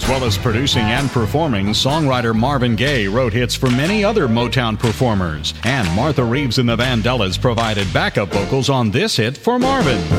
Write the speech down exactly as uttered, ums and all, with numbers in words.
well as producing and performing, songwriter Marvin Gaye wrote hits for many other Motown performers, and Martha Reeves and the Vandellas provided backup vocals on this hit for Marvin.